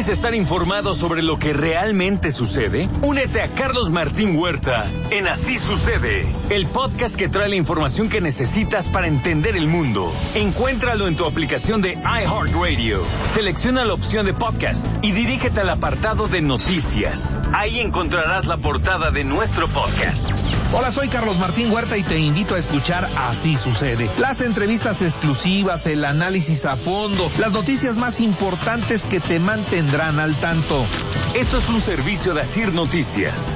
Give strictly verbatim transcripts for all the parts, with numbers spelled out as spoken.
¿Quieres estar informado sobre lo que realmente sucede? Únete a Carlos Martín Huerta en Así Sucede, el podcast que trae la información que necesitas para entender el mundo. Encuéntralo en tu aplicación de iHeartRadio. Selecciona la opción de podcast y dirígete al apartado de noticias. Ahí encontrarás la portada de nuestro podcast. Hola, soy Carlos Martín Huerta y te invito a escuchar Así Sucede. Las entrevistas exclusivas, el análisis a fondo, las noticias más importantes que te mantendrán al tanto. Esto es un servicio de Asir Noticias.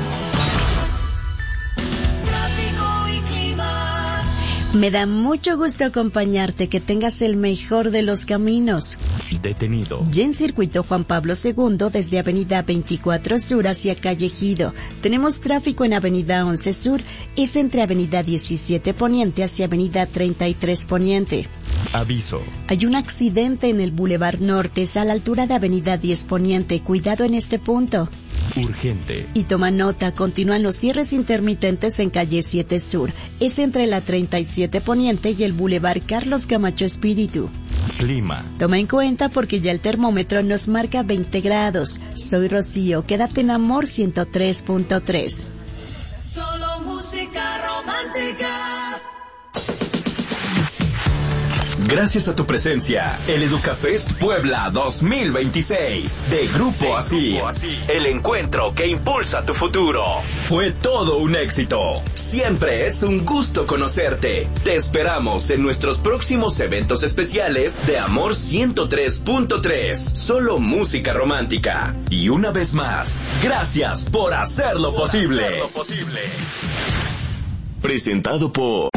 Me da mucho gusto acompañarte, que tengas el mejor de los caminos. Detenido. Ya en circuito Juan Pablo segundo, desde Avenida veinticuatro Sur hacia Calle Ejido. Tenemos tráfico en Avenida once Sur, es entre Avenida diecisiete Poniente hacia Avenida treinta y tres Poniente. Aviso. Hay un accidente en el Boulevard Norte, es a la altura de Avenida diez Poniente. Cuidado en este punto. Urgente. Y toma nota, continúan los cierres intermitentes en Calle siete Sur. Es entre la treinta y siete Poniente y el Boulevard Carlos Camacho Espíritu. Clima. Toma en cuenta porque ya el termómetro nos marca veinte grados. Soy Rocío, quédate en Amor ciento tres punto tres. Solo música romántica. Gracias a tu presencia, el EducaFest Puebla dos mil veintiséis de Grupo Así, el encuentro que impulsa tu futuro. Fue todo un éxito. Siempre es un gusto conocerte. Te esperamos en nuestros próximos eventos especiales de Amor ciento tres punto tres. Solo música romántica. Y una vez más, gracias por hacerlo posible. Presentado por